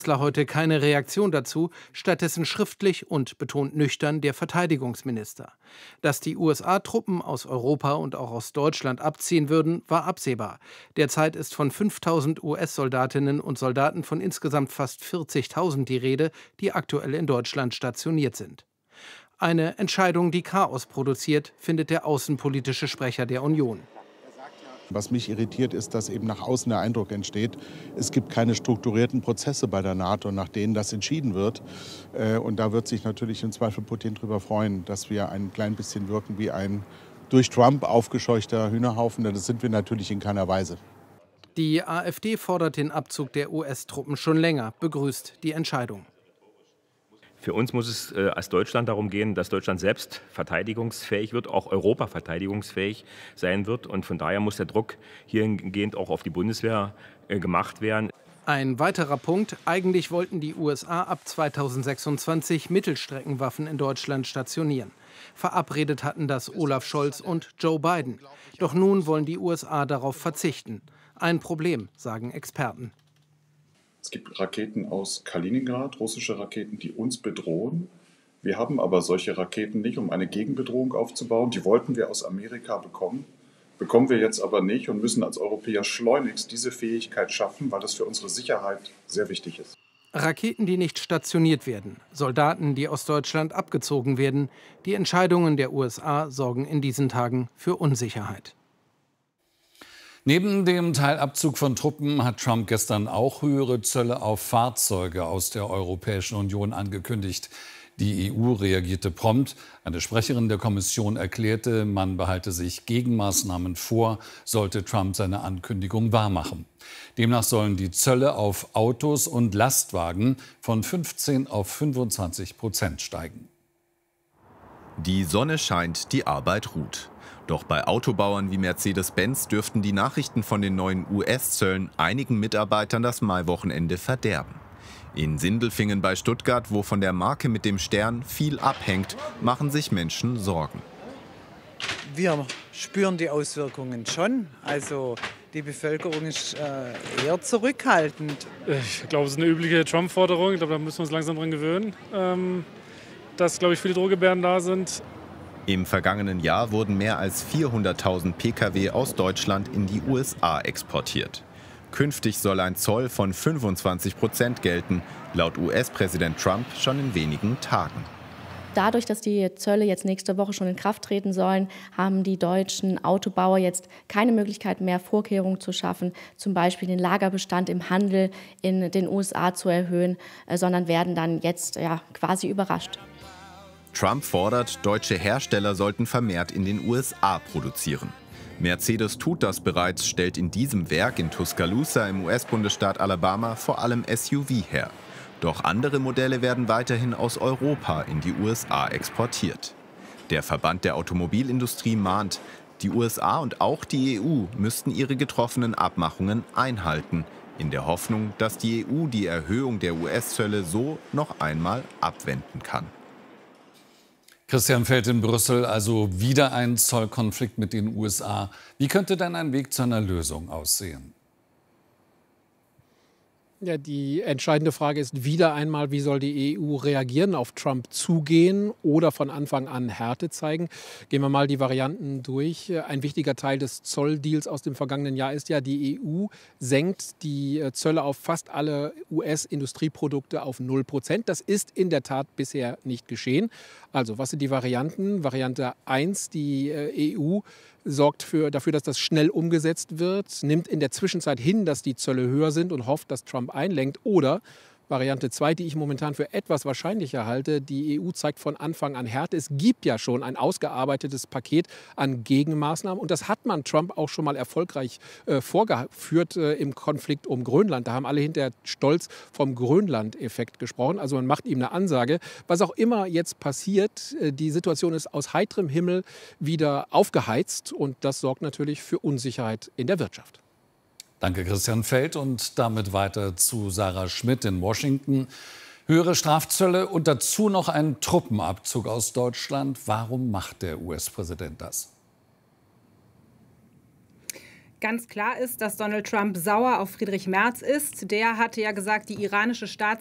Heute keine Reaktion dazu, stattdessen schriftlich und betont nüchtern der Verteidigungsminister. Dass die USA Truppen aus Europa und auch aus Deutschland abziehen würden, war absehbar. Derzeit ist von 5.000 US-Soldatinnen und Soldaten von insgesamt fast 40.000 die Rede, die aktuell in Deutschland stationiert sind. Eine Entscheidung, die Chaos produziert, findet der außenpolitische Sprecher der Union. Was mich irritiert, ist, dass eben nach außen der Eindruck entsteht, es gibt keine strukturierten Prozesse bei der NATO, nach denen das entschieden wird. Und da wird sich natürlich im Zweifel Putin darüber freuen, dass wir ein klein bisschen wirken wie ein durch Trump aufgescheuchter Hühnerhaufen. Das sind wir natürlich in keiner Weise. Die AfD fordert den Abzug der US-Truppen schon länger, begrüßt die Entscheidung. Für uns muss es als Deutschland darum gehen, dass Deutschland selbst verteidigungsfähig wird, auch Europa verteidigungsfähig sein wird. Und von daher muss der Druck hiergehend auch auf die Bundeswehr gemacht werden. Ein weiterer Punkt: Eigentlich wollten die USA ab 2026 Mittelstreckenwaffen in Deutschland stationieren. Verabredet hatten das Olaf Scholz und Joe Biden. Doch nun wollen die USA darauf verzichten. Ein Problem, sagen Experten. Es gibt Raketen aus Kaliningrad, russische Raketen, die uns bedrohen. Wir haben aber solche Raketen nicht, um eine Gegenbedrohung aufzubauen. Die wollten wir aus Amerika bekommen. Bekommen wir jetzt aber nicht und müssen als Europäer schleunigst diese Fähigkeit schaffen, weil das für unsere Sicherheit sehr wichtig ist. Raketen, die nicht stationiert werden, Soldaten, die aus Deutschland abgezogen werden. Die Entscheidungen der USA sorgen in diesen Tagen für Unsicherheit. Neben dem Teilabzug von Truppen hat Trump gestern auch höhere Zölle auf Fahrzeuge aus der Europäischen Union angekündigt. Die EU reagierte prompt. Eine Sprecherin der Kommission erklärte, man behalte sich Gegenmaßnahmen vor, sollte Trump seine Ankündigung wahrmachen. Demnach sollen die Zölle auf Autos und Lastwagen von 15 auf 25% steigen. Die Sonne scheint, die Arbeit ruht. Doch bei Autobauern wie Mercedes-Benz dürften die Nachrichten von den neuen US-Zöllen einigen Mitarbeitern das Maiwochenende verderben. In Sindelfingen bei Stuttgart, wo von der Marke mit dem Stern viel abhängt, machen sich Menschen Sorgen. Wir spüren die Auswirkungen schon. Also die Bevölkerung ist eher zurückhaltend. Ich glaube, es ist eine übliche Trump-Forderung. Ich glaube, da müssen wir uns langsam dran gewöhnen, dass, glaube ich, viele Drohgebärden da sind. Im vergangenen Jahr wurden mehr als 400.000 Pkw aus Deutschland in die USA exportiert. Künftig soll ein Zoll von 25% gelten, laut US-Präsident Trump schon in wenigen Tagen. Dadurch, dass die Zölle jetzt nächste Woche schon in Kraft treten sollen, haben die deutschen Autobauer jetzt keine Möglichkeit mehr, Vorkehrungen zu schaffen, zum Beispiel den Lagerbestand im Handel in den USA zu erhöhen, sondern werden dann jetzt quasi überrascht. Trump fordert, deutsche Hersteller sollten vermehrt in den USA produzieren. Mercedes tut das bereits, stellt in diesem Werk in Tuscaloosa im US-Bundesstaat Alabama vor allem SUV her. Doch andere Modelle werden weiterhin aus Europa in die USA exportiert. Der Verband der Automobilindustrie mahnt, die USA und auch die EU müssten ihre getroffenen Abmachungen einhalten, in der Hoffnung, dass die EU die Erhöhung der US-Zölle so noch einmal abwenden kann. Christian Feld in Brüssel, also wieder ein Zollkonflikt mit den USA. Wie könnte denn ein Weg zu einer Lösung aussehen? Ja, die entscheidende Frage ist wieder einmal, wie soll die EU reagieren, auf Trump zugehen oder von Anfang an Härte zeigen? Gehen wir mal die Varianten durch. Ein wichtiger Teil des Zolldeals aus dem vergangenen Jahr ist ja, die EU senkt die Zölle auf fast alle US-Industrieprodukte auf 0%. Das ist in der Tat bisher nicht geschehen. Also, was sind die Varianten? Variante 1, die EU sorgt dafür, dass das schnell umgesetzt wird, nimmt in der Zwischenzeit hin, dass die Zölle höher sind und hofft, dass Trump einlenkt. Oder Variante 2, die ich momentan für etwas wahrscheinlicher halte, die EU zeigt von Anfang an Härte. Es gibt ja schon ein ausgearbeitetes Paket an Gegenmaßnahmen und das hat man Trump auch schon mal erfolgreich vorgeführt im Konflikt um Grönland. Da haben alle hinterher stolz vom Grönland-Effekt gesprochen. Also man macht ihm eine Ansage. Was auch immer jetzt passiert, die Situation ist aus heiterem Himmel wieder aufgeheizt und das sorgt natürlich für Unsicherheit in der Wirtschaft. Danke, Christian Feld. Und damit weiter zu Sarah Schmidt in Washington. Höhere Strafzölle und dazu noch ein Truppenabzug aus Deutschland. Warum macht der US-Präsident das? Ganz klar ist, dass Donald Trump sauer auf Friedrich Merz ist. Der hatte ja gesagt, die iranische